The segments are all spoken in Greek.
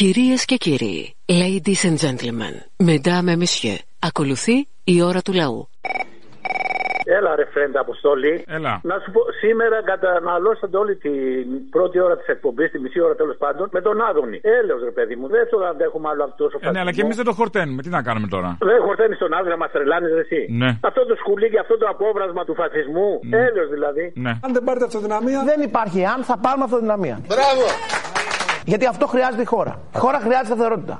Κυρίες και κύριοι, ladies and gentlemen, mesdames et messieurs, ακολουθεί η ώρα του λαού. Έλα ρε φρέντα Αποστόλη. Έλα. Να σου πω, σήμερα καταναλώσατε όλη την πρώτη ώρα της εκπομπής, τη μισή ώρα τέλος πάντων, με τον Άδωνη. Έλεος ρε παιδί μου, δεν το αντέχουμε άλλο αυτό τόσο φασισμό. Ναι, αλλά και εμείς δεν το χορταίνουμε. Τι να κάνουμε τώρα. Δεν χορταίνεις τον Άδωνη, να μας τρελάνεις εσύ. Ναι. Αυτό το σκουλίκι, αυτό το απόβρασμα του φασισμού. Ναι. Έλεος δηλαδή. Ναι. Αν δεν πάρετε αυτοδυναμία, δεν υπάρχει αν θα πάρουμε αυτοδυναμία. Μπράβο. Γιατί αυτό χρειάζεται η χώρα. Η χώρα χρειάζεται σταθερότητα.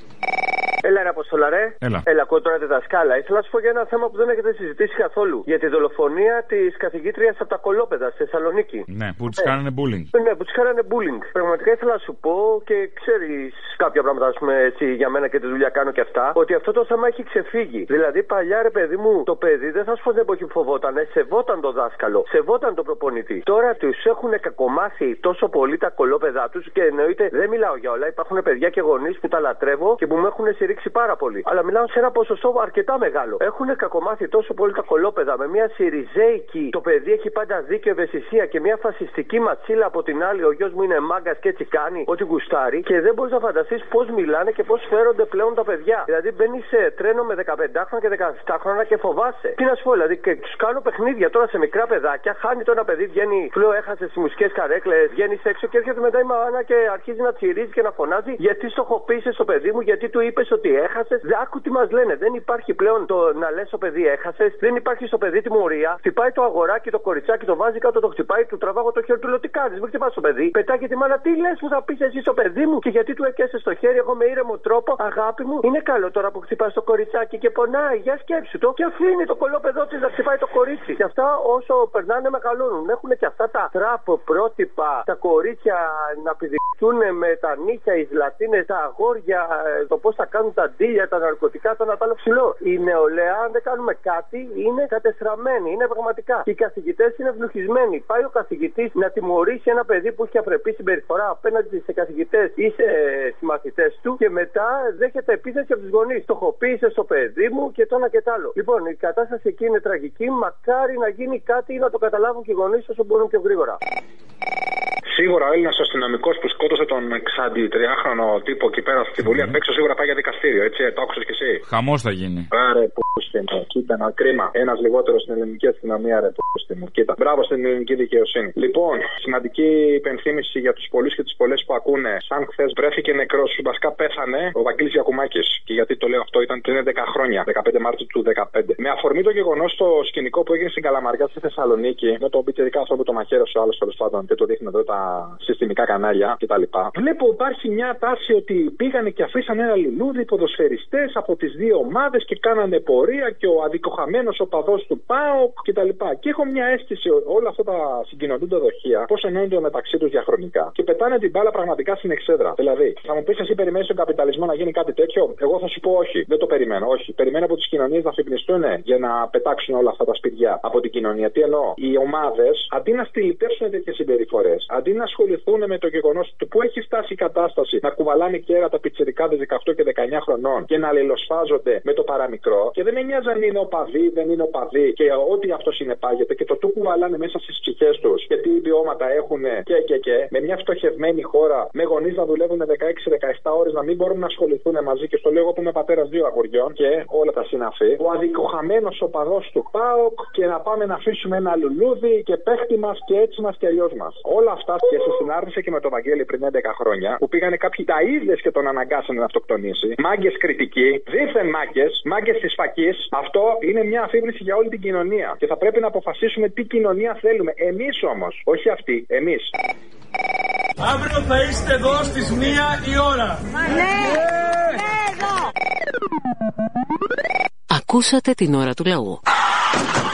Έλα ρε Αποστόλα ρε. Έλα. Ακούω τώρα τη δασκάλα. Ήθελα να σου πω για ένα θέμα που δεν έχετε συζητήσει καθόλου. Για τη δολοφονία της καθηγήτριας από τα Κολόπεδα στη Θεσσαλονίκη. Ναι, που τους κάνανε bullying. Ναι, που τους κάνανε bullying. Πραγματικά ήθελα να σου πω και ξέρεις κάποια πράγματα, ας πούμε, έτσι, για μένα και τη δουλειά κάνω και αυτά, ότι αυτό το θέμα έχει ξεφύγει. Δηλαδή παλιά ρε παιδί μου, το παιδί δεν θα σου πω την εποχή που φοβότανε, σεβόταν το δάσκαλο, σεβόταν τον προπονητή. Τώρα τους έχουν κακομάθει τόσο πολύ τα κολόπεδά τους και εννοείται δεν μιλάω για όλα. Υπάρχουν παιδιά και γονείς που τα λατρεύω και που με έχουν συρρήξει πάρα πολύ. Αλλά μιλάω σε ένα ποσοστό αρκετά μεγάλο. Έχουν κακομάθει τόσο πολύ τα κολόπεδα με μια σιριζέικη, το παιδί έχει πάντα δίκιο, ευαισθησία και μια φασιστική ματσίλα από την άλλη. Ο γιος μου είναι μάγκας και έτσι κάνει ό,τι γουστάρει και δεν μπορείς να φανταστείς πώς μιλάνε και πώς φέρονται πλέον τα παιδιά. Δηλαδή μπαίνει σε τρένο με 15χρονα και 17χρονα και φοβάσαι. Τι να σου πω, δηλαδή και τους κάνω παιχνίδια τώρα σε μικρά παιδάκια. Χάνει το ένα παιδί, βγαίνει, φλό, έχασε τις μουσικές καρέκλες, βγαίνει έξω και έρχεται μετά η μάνα και αρχίζει να τσιρίζει και να φωνάζει γιατί στοχοποίησε στο παιδί μου, γιατί του είπε ότι έχασες. Άκου τι μας λένε. Δεν υπάρχει πλέον το να λες στο παιδί έχασες. Δεν υπάρχει στο παιδί τιμωρία. Χτυπάει το αγοράκι, το κοριτσάκι, το βάζει κάτω, το χτυπάει, του τραβάγω το χέρι του, λέω τι κάνεις. Μην χτυπάς το παιδί. Πετάγει τη μάνα, τι λες που θα πεις εσύ στο παιδί μου και γιατί του έκαισες στο χέρι. Εγώ με ήρεμο τρόπο, αγάπη μου. Είναι καλό τώρα που χτυπάς το κοριτσάκι και πονάει. Για σκέψου το. Και αφήνει το κολόπεδό της να χτυπάει το κορίτσι. Και αυτά όσο περνάνε μεγαλώνουν. Έχουν και αυτά τα τραπ πρότυπα, τα κορίτσια να πηδηχτούν με τα νύχια, οι ζλατίνες, τα αγόρια, το πώς θα κάνουν τα ντύλια, τα ναρκωτικά, το να τα άλλο ψηλό. Η νεολαία, αν δεν κάνουμε κάτι, είναι κατεστραμμένη. Είναι πραγματικά. Και οι καθηγητές είναι ευλογισμένοι. Πάει ο καθηγητής να τιμωρήσει ένα παιδί που έχει απρεπή συμπεριφορά απέναντι σε καθηγητές ή σε συμμαθητές του και μετά δέχεται επίθεση από τους γονείς. Στοχοποίησε στο παιδί μου και το ένα και το άλλο. Λοιπόν, η κατάσταση εκεί είναι τραγική. Μακάρι να γίνει κάτι ή να το καταλάβουν και οι γονείς όσο μπορούν πιο γρήγορα. Σίγουρα ο Έλληνας αστυνομικός που σκότωσε τον 63χρονο τύπο εκεί πέρα στη Βουλή απ' έξω σίγουρα πάει για δικαστήριο, έτσι, το άκουσες κι εσύ. Χαμός θα γίνει. Άρε, πούστη μου, κοίτα, κρίμα. Ένας λιγότερος στην ελληνική αστυνομία, ρε, πούστη μου, κοίτα. Μπράβο στην ελληνική δικαιοσύνη. Λοιπόν, σημαντική υπενθύμηση για τους πολλούς και τις πολλές που ακούνε. Σαν χθες βρέθηκε νεκρός, βασικά πέθανε ο Βαγγέλης Γιακουμάκης. Και γιατί το λέω αυτό, ήταν πριν 10 χρόνια, 15 Μάρτιου του 2015. Με αφορμή το γεγονός στο σκηνικό που έγινε στην Καλαμαριά στη Θεσσαλονίκη, με τον πιτσιρικά άνθρωπο το μαχαίρωσε ο άλλος τέλος πάντων και το δείχνει εδώ τα συστημικά κανάλια κτλ. Βλέπω υπάρχει μια τάση ότι πήγανε και αφήσανε ένα λουλούδι ποδοσφαιριστές από τις δύο ομάδες και κάνανε πορεία και ο αδικοχαμένος οπαδός του ΠΑΟΚ κτλ. Και έχω μια αίσθηση όλα αυτά τα συγκοινωνούντα δοχεία πώς ενώνονται μεταξύ τους διαχρονικά και πετάνε την μπάλα πραγματικά στην εξέδρα. Δηλαδή, θα μου πεις εσύ περιμένεις τον καπιταλισμό να γίνει κάτι τέτοιο? Εγώ θα σου πω όχι. Δεν το περιμένω. Όχι. Περιμένω από τις κοινωνίες να αφυπνιστούν για να πετάξουν όλα αυτά τα σπηριά από την κοινωνία. Τι εννοώ? Οι ομάδες αντί να στυλιτεύσουν τέτοιες συμπεριφορές, αντί να ασχοληθούν με το γεγονός του που έχει φτάσει η κατάσταση να κουβαλάνε κέρατα πιτσιρικάδες 18 και 19 χρονών και να αλληλοσφάζονται με το παραμικρό, και δεν με νοιάζει αν είναι οπαδοί, δεν είναι οπαδοί και ό,τι αυτό συνεπάγεται και το του κουβαλάνε μέσα στις ψυχές τους και τι βιώματα έχουν και με μια φτωχευμένη χώρα με γονείς να δουλεύουν 16-17 ώρες να μην μπορούν να ασχοληθούν μαζί. Και στο λέω εγώ που είμαι πατέρας 2 αγοριών και όλα τα συναφή, ο αδικοχαμένος οπαδός του ΠΑΟΚ και να πάμε να αφήσουμε ένα λουλούδι και παίχτη μας και έτσι μας και αλλιώς μας. Όλα αυτά και σε συνάρτηση και με τον Βαγγέλη πριν 11 χρόνια που πήγανε κάποιοι ταΐδες και τον αναγκάσανε να αυτοκτονήσει. Μάγκες κριτικοί, δίθεν μάγκες της φακής. Αυτό είναι μια αφύπνιση για όλη την κοινωνία και θα πρέπει να αποφασίσουμε τι κοινωνία θέλουμε. Εμείς όμως, όχι αυτοί, εμείς. Αύριο θα είστε εδώ στις 1 η ώρα. Ναι, εδώ. Ακούσατε την ώρα του λαού.